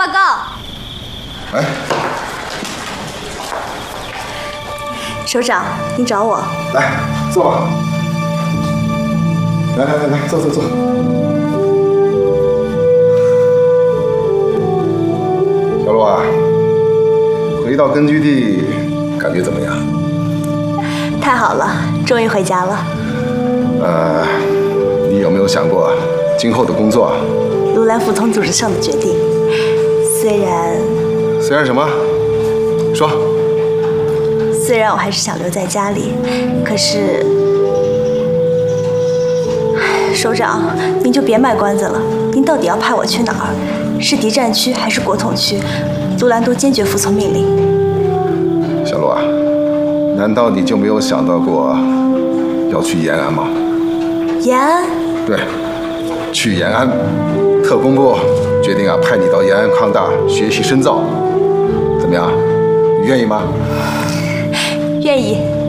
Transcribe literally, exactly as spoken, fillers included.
报告。 哎， 首长，您找我？ 来，坐吧。来来来来，坐坐坐。小陆啊，回到根据地，感觉怎么样？ 太好了，终于回家了。 呃，你有没有想过今后的工作？ 卢兰服从组织上的决定，虽然虽然什么？说。 虽然我还是想留在家里，可是，首长，您就别卖关子了。您到底要派我去哪儿？是敌占区还是国统区？卢兰都坚决服从命令。 小陆啊，难道你就没有想到过要去延安吗？ 延安？ 对，去延安。特工部决定啊，派你到延安抗大学习深造，怎么样？你愿意吗？ 愿意。